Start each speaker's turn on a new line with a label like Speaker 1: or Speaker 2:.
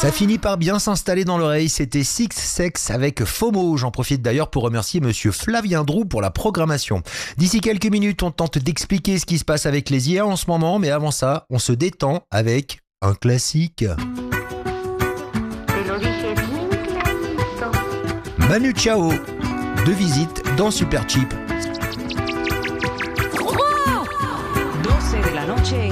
Speaker 1: Ça finit par bien s'installer dans l'oreille, c'était Six Sex avec FOMO. J'en profite d'ailleurs pour remercier monsieur Flavien Drou pour la programmation. D'ici quelques minutes, on tente d'expliquer ce qui se passe avec les IA en ce moment, mais avant ça, on se détend avec un classique. Manu Chao, de visite dans Super Cheap.
Speaker 2: 12 de la noche.